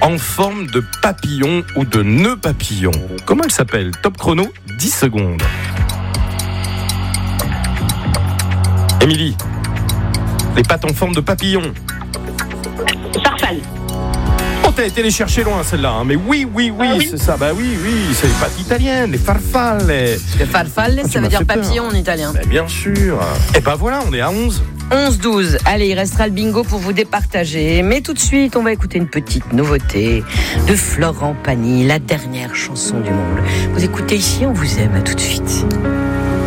en forme de papillon ou de nœud papillon. Comment elle s'appelle ? Top chrono, 10 secondes. Émilie, les pattes en forme de papillon. Farfalle. Oh, t'as été les chercher loin celle-là, hein. Mais oui, c'est ça. Bah oui, c'est les pattes italiennes, les farfalle. Le farfalle, ça veut dire papillon en italien. Bah, bien sûr. Et bah voilà, on est à 11. 11-12. Allez, il restera le bingo pour vous départager. Mais tout de suite, on va écouter une petite nouveauté de Florent Pagny, la dernière chanson du monde. Vous écoutez ici, on vous aime. À tout de suite.